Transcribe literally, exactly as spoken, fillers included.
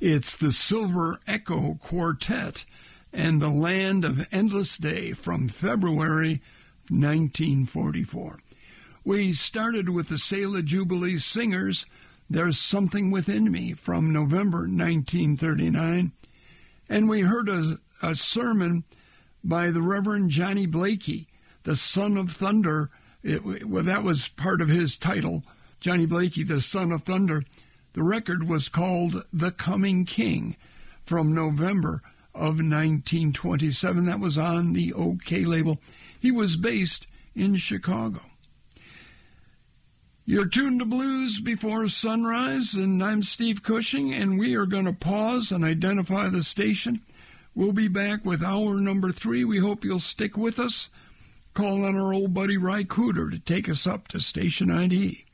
It's the Silver Echo Quartet and The Land of Endless Day from February nineteen forty-four. We started with the Selah Jubilee Singers, There's Something Within Me, from November nineteen thirty-nine. And we heard a, a sermon by the Reverend Johnny Blakey, the Son of Thunder. It, well, that was part of his title, Johnny Blakey, the Son of Thunder. The record was called The Coming King from November of nineteen twenty-seven. That was on the OK label. He was based in Chicago. You're tuned to Blues Before Sunrise, and I'm Steve Cushing, and we are going to pause and identify the station. We'll be back with hour number three. We hope you'll stick with us. Call on our old buddy Ry Cooter to take us up to Station I D.